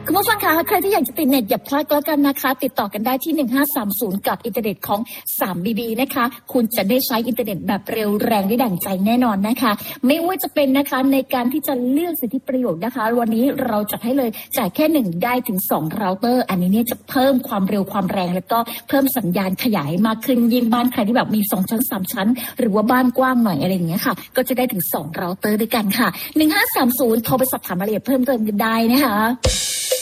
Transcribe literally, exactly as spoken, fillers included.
คุณผู้ฟังคะใครที่อยากจะติดเน็ตอย่าพลาดแล้วกันนะคะติดต่อกันได้ที่หนึ่งห้าสามศูนย์กับอินเทอร์เน็ตของ ทรี บี บี นะคะคุณจะได้ใช้อินเทอร์เน็ตแบบเร็วแรงได้ดั่งใจแน่นอนนะคะไม่ว่าจะเป็นนะคะในการที่จะเลือกสิทธิประโยชน์นะคะวันนี้เราจัดให้เลยจ่ายแค่หนึ่งได้ถึงสองเราเตอร์อันนี้เนี่ยจะเพิ่มความเร็วความแรงแล้วก็เพิ่มสัญญาณขยายมากขึ้นยิ่งบ้านใครที่แบบมีสองชั้นสามชั้นหรือว่าบ้านกว้างหน่อยอะไรอย่างเงี้ยค่ะก็จะได้ถึงสองเราเตอร์ด้วยกันค่ะหนึ่งห้าสามศูนย์โทรไปสอบถามรายละเอียดเพิ่มเติมกันได้นะคะ